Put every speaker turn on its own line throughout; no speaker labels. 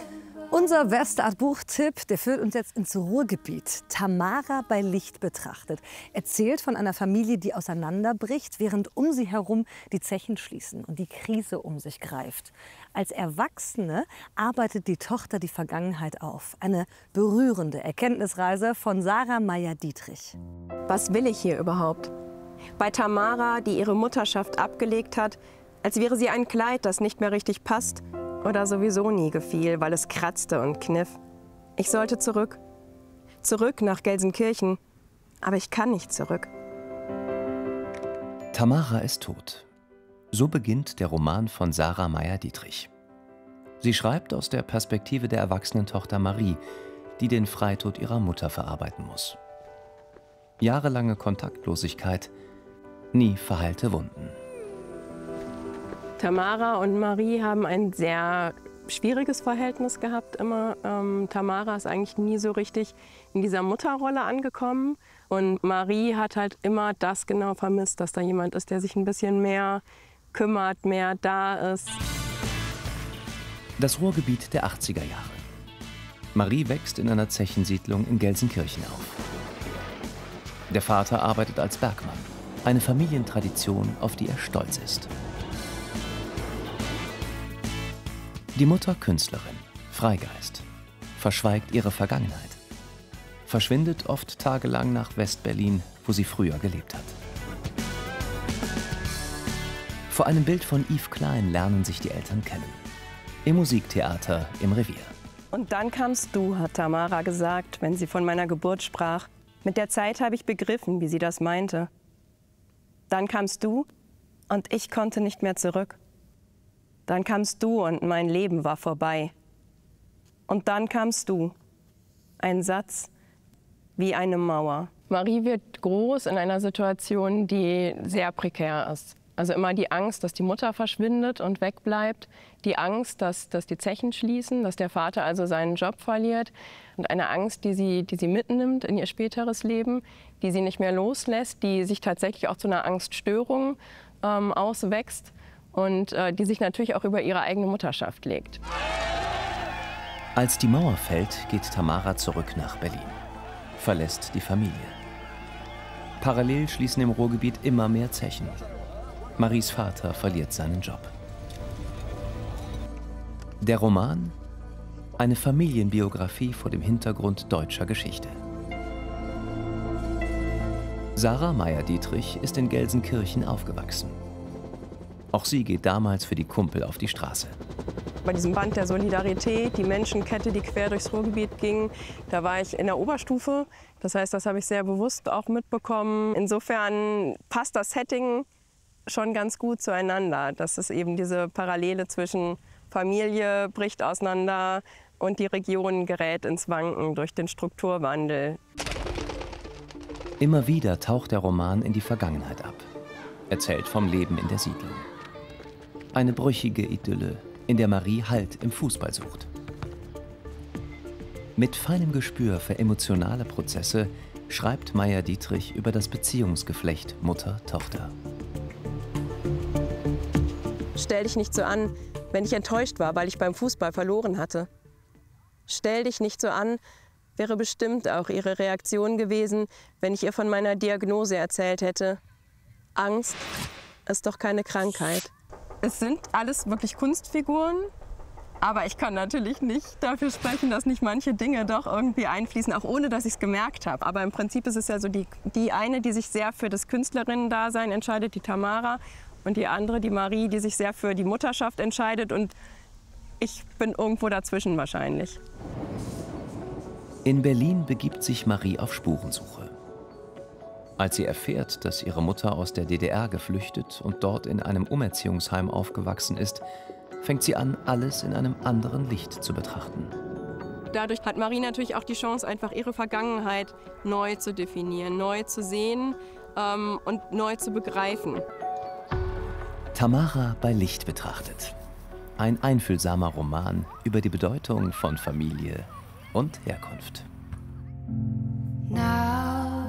Unser Westart-Buchtipp, der führt uns jetzt ins Ruhrgebiet. Tamara bei Licht betrachtet. Erzählt von einer Familie, die auseinanderbricht, während um sie herum die Zechen schließen und die Krise um sich greift. Als Erwachsene arbeitet die Tochter die Vergangenheit auf. Eine berührende Erkenntnisreise von Sarah Meier-Dietrich.
Was will ich hier überhaupt? Bei Tamara, die ihre Mutterschaft abgelegt hat, als wäre sie ein Kleid, das nicht mehr richtig passt oder sowieso nie gefiel, weil es kratzte und kniff. Ich sollte zurück. Zurück nach Gelsenkirchen. Aber ich kann nicht zurück.
Tamara ist tot. So beginnt der Roman von Sarah Meier-Dietrich. Sie schreibt aus der Perspektive der erwachsenen Tochter Marie, die den Freitod ihrer Mutter verarbeiten muss. Jahrelange Kontaktlosigkeit, nie verheilte Wunden.
Tamara und Marie haben ein sehr schwieriges Verhältnis gehabt immer. Tamara ist eigentlich nie so richtig in dieser Mutterrolle angekommen. Und Marie hat halt immer das genau vermisst, dass da jemand ist, der sich ein bisschen mehr kümmert, mehr da ist.
Das Ruhrgebiet der 80er Jahre. Marie wächst in einer Zechensiedlung in Gelsenkirchen auf. Der Vater arbeitet als Bergmann, eine Familientradition, auf die er stolz ist. Die Mutter Künstlerin, Freigeist, verschweigt ihre Vergangenheit, verschwindet oft tagelang nach West-Berlin, wo sie früher gelebt hat. Vor einem Bild von Yves Klein lernen sich die Eltern kennen. Im Musiktheater im Revier.
Und dann kamst du, hat Tamara gesagt, wenn sie von meiner Geburt sprach. Mit der Zeit habe ich begriffen, wie sie das meinte. Dann kamst du und ich konnte nicht mehr zurück. Dann kamst du und mein Leben war vorbei. Und dann kamst du. Ein Satz wie eine Mauer. Marie wird groß in einer Situation, die sehr prekär ist. Also immer die Angst, dass die Mutter verschwindet und wegbleibt. Die Angst, dass die Zechen schließen, dass der Vater also seinen Job verliert. Und eine Angst, die sie mitnimmt in ihr späteres Leben, die sie nicht mehr loslässt, die sich tatsächlich auch zu einer Angststörung auswächst. Und die sich natürlich auch über ihre eigene Mutterschaft legt.
Als die Mauer fällt, geht Tamara zurück nach Berlin, verlässt die Familie. Parallel schließen im Ruhrgebiet immer mehr Zechen. Maries Vater verliert seinen Job. Der Roman? Eine Familienbiografie vor dem Hintergrund deutscher Geschichte. Sarah Meier-Dietrich ist in Gelsenkirchen aufgewachsen. Auch sie geht damals für die Kumpel auf die Straße.
Bei diesem Band der Solidarität, die Menschenkette, die quer durchs Ruhrgebiet ging, da war ich in der Oberstufe. Das heißt, das habe ich sehr bewusst auch mitbekommen. Insofern passt das Setting schon ganz gut zueinander. Das ist eben diese Parallele zwischen Familie bricht auseinander und die Region gerät ins Wanken durch den Strukturwandel.
Immer wieder taucht der Roman in die Vergangenheit ab, erzählt vom Leben in der Siedlung. Eine brüchige Idylle, in der Marie Halt im Fußball sucht. Mit feinem Gespür für emotionale Prozesse schreibt Meier-Dietrich über das Beziehungsgeflecht Mutter-Tochter.
Stell dich nicht so an, wenn ich enttäuscht war, weil ich beim Fußball verloren hatte. Stell dich nicht so an, wäre bestimmt auch ihre Reaktion gewesen, wenn ich ihr von meiner Diagnose erzählt hätte. Angst ist doch keine Krankheit. Es sind alles wirklich Kunstfiguren, aber ich kann natürlich nicht dafür sprechen, dass nicht manche Dinge doch irgendwie einfließen, auch ohne, dass ich es gemerkt habe. Aber im Prinzip ist es ja so die eine, die sich sehr für das Künstlerinnen-Dasein entscheidet, die Tamara, und die andere, die Marie, die sich sehr für die Mutterschaft entscheidet. Und ich bin irgendwo dazwischen wahrscheinlich.
In Berlin begibt sich Marie auf Spurensuche. Als sie erfährt, dass ihre Mutter aus der DDR geflüchtet und dort in einem Umerziehungsheim aufgewachsen ist, fängt sie an, alles in einem anderen Licht zu betrachten.
Dadurch hat Marie natürlich auch die Chance, einfach ihre Vergangenheit neu zu definieren, neu zu sehen und neu zu begreifen.
Tamara bei Licht betrachtet. Ein einfühlsamer Roman über die Bedeutung von Familie und Herkunft.
Now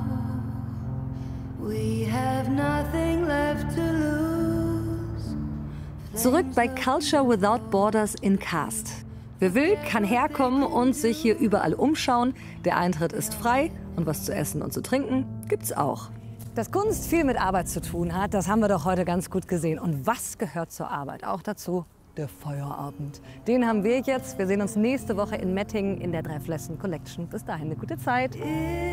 we have nothing left to lose.
Zurück bei Culture Without Borders in Cast. Wer will, kann herkommen und sich hier überall umschauen. Der Eintritt ist frei und was zu essen und zu trinken gibt's auch. Dass Kunst viel mit Arbeit zu tun hat, das haben wir doch heute ganz gut gesehen. Und was gehört zur Arbeit? Auch dazu der Feierabend. Den haben wir jetzt. Wir sehen uns nächste Woche in Mettingen in der Drei Flessen Collection. Bis dahin eine gute Zeit.